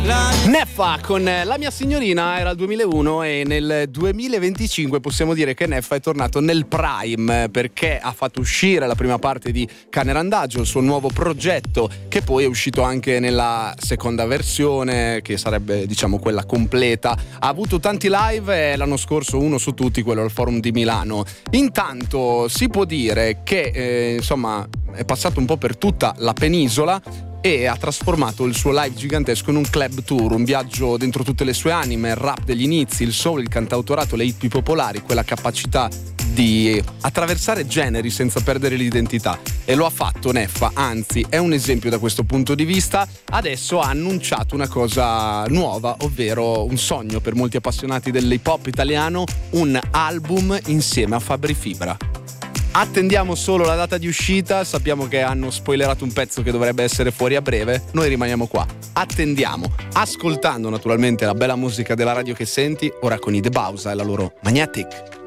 Neffa con La mia signorina era il 2001 e nel 2025 possiamo dire che Neffa è tornato nel prime perché ha fatto uscire la prima parte di Cane Randagio, il suo nuovo progetto, che poi è uscito anche nella seconda versione, che sarebbe diciamo quella completa. Ha avuto tanti live e l'anno scorso uno su tutti, quello al Forum di Milano. Intanto si può dire che insomma è passato un po' per tutta la penisola e ha trasformato il suo live gigantesco in un club tour, un viaggio dentro tutte le sue anime, il rap degli inizi, il soul, il cantautorato, le hit più popolari, quella capacità di attraversare generi senza perdere l'identità, e lo ha fatto Neffa, anzi è un esempio da questo punto di vista. Adesso ha annunciato una cosa nuova, ovvero un sogno per molti appassionati dell'hip hop italiano, un album insieme a Fabri Fibra. Attendiamo solo la data di uscita, sappiamo che hanno spoilerato un pezzo che dovrebbe essere fuori a breve, noi rimaniamo qua, attendiamo, ascoltando naturalmente la bella musica della radio che senti, ora con i The Bausa e la loro Magnetic.